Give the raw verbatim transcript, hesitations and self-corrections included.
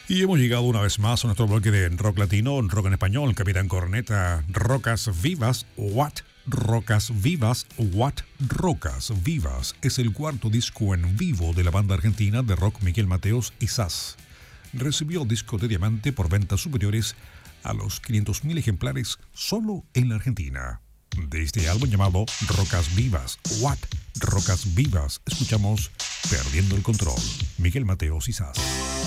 Y hemos llegado una vez más a nuestro bloque de rock latino, rock en español, Capitán Corneta, Rocas Vivas, What? Rocas Vivas, What? Rocas Vivas es el cuarto disco en vivo de la banda argentina de rock Miguel Mateos y Zaz. Recibió disco de diamante por ventas superiores a los quinientos mil ejemplares solo en la Argentina. De este álbum llamado Rocas Vivas, What? Rocas Vivas, escuchamos Perdiendo el Control, Miguel Mateos y Zaz.